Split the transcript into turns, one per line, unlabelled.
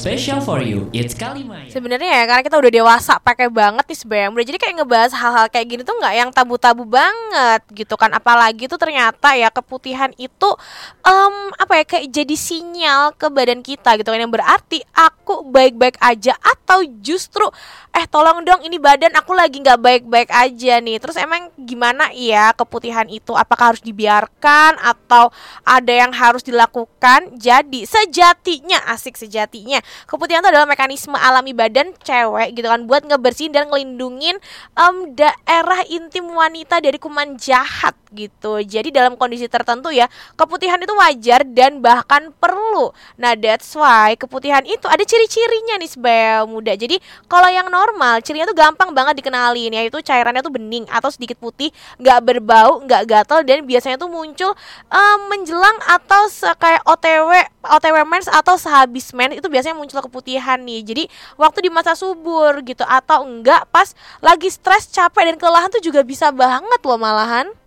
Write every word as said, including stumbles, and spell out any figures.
special for you. It's Kalimaya.
Sebenarnya ya karena kita udah dewasa pakai banget nih sebenarnya. Udah jadi kayak ngebahas hal-hal kayak gini tuh nggak yang tabu-tabu banget gitu kan. Apalagi tuh ternyata ya keputihan itu um, apa ya kayak jadi sinyal ke badan kita gitu kan. Yang berarti aku baik-baik aja atau justru eh tolong dong ini badan aku lagi nggak baik-baik aja nih. Terus emang gimana ya keputihan itu? Apakah harus dibiarkan atau ada yang harus dilakukan? Jadi sejatinya asik sejatinya keputihan itu adalah mekanisme alami badan cewek gitu kan buat ngebersihin dan ngelindungin um, daerah intim wanita dari kuman jahat gitu. Jadi dalam kondisi tertentu ya keputihan itu wajar dan bahkan perlu. Nah that's why keputihan itu ada ciri-cirinya nih sebagai muda. Jadi kalau yang normal cirinya tuh gampang banget dikenalin, yaitu cairannya tuh bening atau sedikit putih, nggak berbau, nggak gatal, dan biasanya tuh muncul um, menjelang atau kayak O T W O T W mens atau sehabis mens itu biasanya muncul keputihan nih. Jadi waktu di masa subur gitu atau enggak pas lagi stres, capek dan kelelahan tuh juga bisa banget loh malahan.